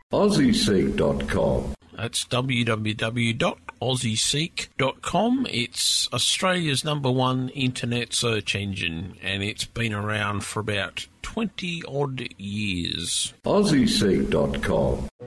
AussieSeek.com. That's www.aussieseek.com. It's Australia's #1 internet search engine, and it's been around for about 20-odd years. AussieSeek.com.